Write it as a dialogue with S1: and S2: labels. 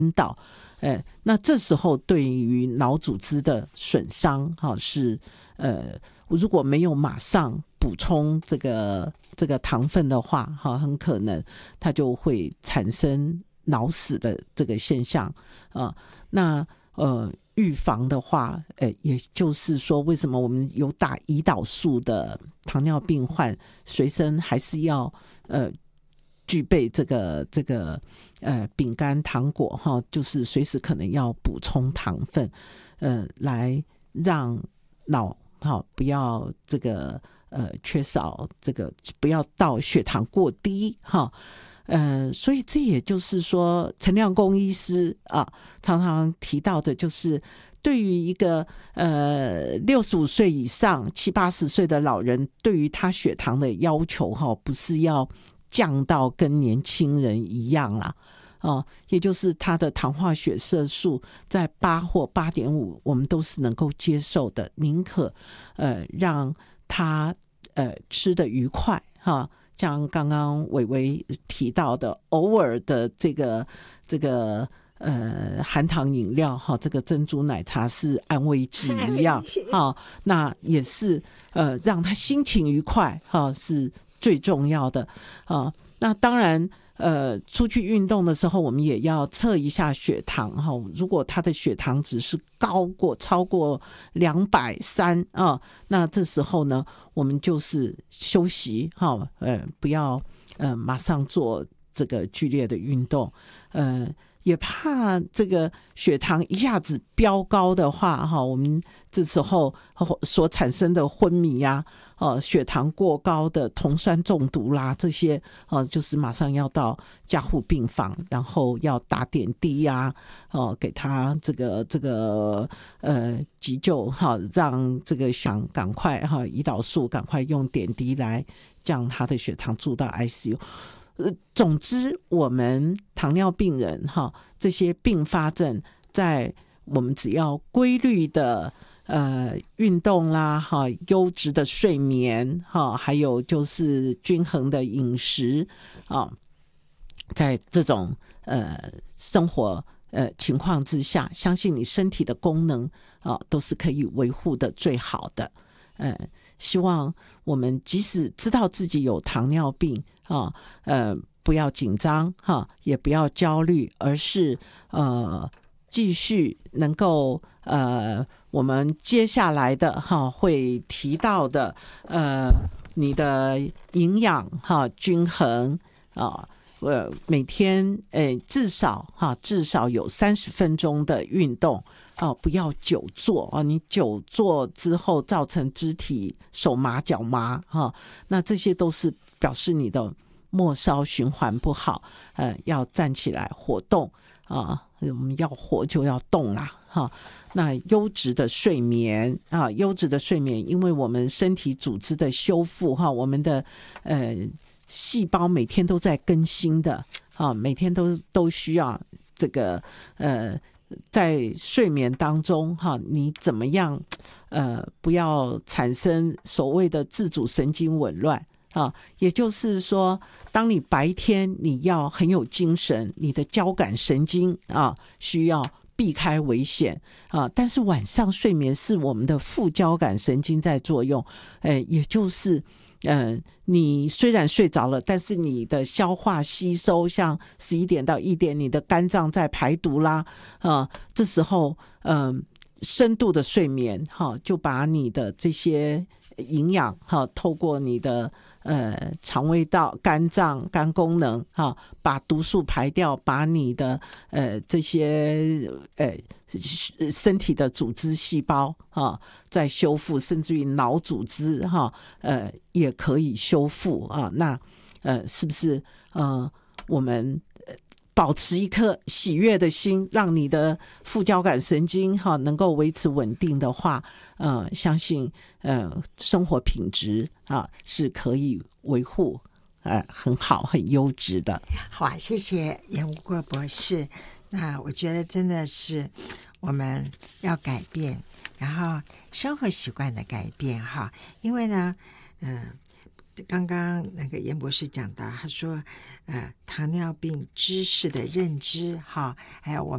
S1: 导，那这时候对于脑组织的损伤是如果没有马上补充这个糖分的话，很可能它就会产生脑死的这个现象那预防的话，也就是说，为什么我们有打胰岛素的糖尿病患随身还是要具备这个饼干糖果就是随时可能要补充糖分，来让脑不要这个缺少这个，不要到血糖过低所以这也就是说陈亮公医师常常提到的，就是对于一个65岁以上70、80岁的老人，对于他血糖的要求不是要降到跟年轻人一样啦也就是他的糖化血色素在8或8.5，我们都是能够接受的，宁可让他吃得愉快像刚刚伟伟提到的，偶尔的这个含糖饮料这个珍珠奶茶是安慰剂一样那也是让他心情愉快是最重要的那当然出去运动的时候，我们也要测一下血糖如果他的血糖值是超过230那这时候呢，我们就是休息不要马上做这个剧烈的运动也怕这个血糖一下子飙高的话我们这时候所产生的昏迷血糖过高的酮酸中毒啦，这些就是马上要到加护病房，然后要打点滴给他这个急救让这个想赶快胰岛素赶快用点滴来将他的血糖住到 ICU。总之我们糖尿病人这些并发症，在我们只要规律的运动啦优质的睡眠还有就是均衡的饮食在这种生活情况之下，相信你身体的功能都是可以维护的最好的希望我们即使知道自己有糖尿病不要紧张也不要焦虑，而是继续能够我们接下来的会提到的你的营养均衡每天至少有30分钟的运动不要久坐你久坐之后造成肢体手麻脚麻那这些都是表示你的末梢循环不好要站起来活动我们要活就要动那优质的睡眠优质的睡眠，因为我们身体组织的修复我们的细胞每天都在更新的每天都需要这个在睡眠当中你怎么样不要产生所谓的自主神经紊乱也就是说当你白天你要很有精神，你的交感神经需要避开危险但是晚上睡眠是我们的副交感神经在作用也就是你虽然睡着了，但是你的消化吸收像11点到1点你的肝脏在排毒啦这时候深度的睡眠就把你的这些营养透过你的肠胃道肝脏肝功能把毒素排掉，把你的这些身体的组织细胞在修复，甚至于脑组织也可以修复那是不是我们保持一颗喜悦的心，让你的副交感神经能够维持稳定的话相信生活品质是可以维护很好很优质的。
S2: 好谢谢严无过博士。那我觉得真的是我们要改变，然后生活习惯的改变因为呢刚刚那个严博士讲到，他说糖尿病知识的认知还有我